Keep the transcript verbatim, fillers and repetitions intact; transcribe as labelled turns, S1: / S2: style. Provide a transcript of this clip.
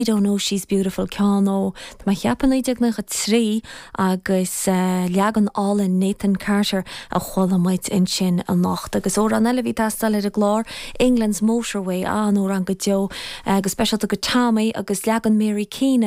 S1: I don't know she's beautiful Keano. Tá mai cheapan idig na go trí agus uh, leagan all in Nathan Carter a chola maid in sin a nacht agus ó an eile bhí tastal ar a glár England's Motorway an ó an go deo agus special go Tommy agus leagan Mary Keane